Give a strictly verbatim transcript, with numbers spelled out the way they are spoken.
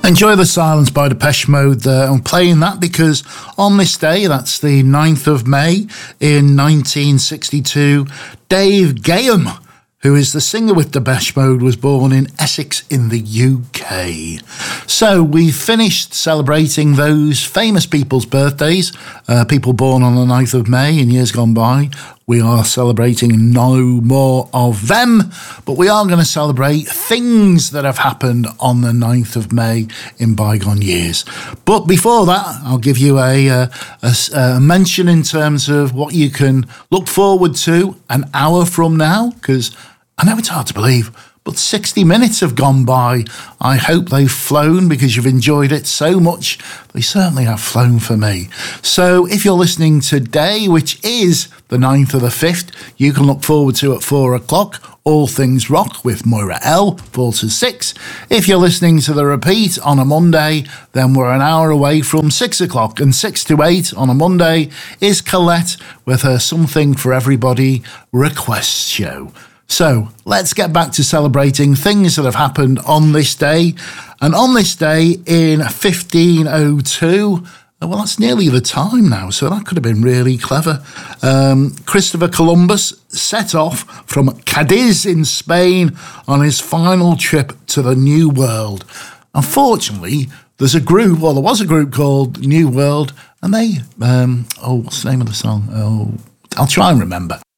Enjoy the Silence by Depeche Mode there. I'm playing that because on this day, that's the ninth of May in nineteen sixty-two, Dave Gaham, who is the singer with Depeche Mode, was born in Essex in the U K. So we've finished celebrating those famous people's birthdays, uh, people born on the ninth of May in years gone by. We are celebrating no more of them, but we are going to celebrate things that have happened on the ninth of May in bygone years. But before that, I'll give you a, uh, a, a mention in terms of what you can look forward to an hour from now, because I know it's hard to believe, but sixty minutes have gone by. I hope they've flown because you've enjoyed it so much. They certainly have flown for me. So if you're listening today, which is the ninth of the fifth, you can look forward to at four o'clock, All Things Rock with Moira L, four to six. If you're listening to the repeat on a Monday, then we're an hour away from six o'clock. And six to eight on a Monday is Colette with her Something for Everybody request show. So let's get back to celebrating things that have happened on this day. And on this day in fifteen oh two, well, that's nearly the time now, so that could have been really clever. Um, Christopher Columbus set off from Cadiz in Spain on his final trip to the New World. Unfortunately, there's a group, well, there was a group called New World, and they, um, oh, what's the name of the song? Oh, I'll try and remember.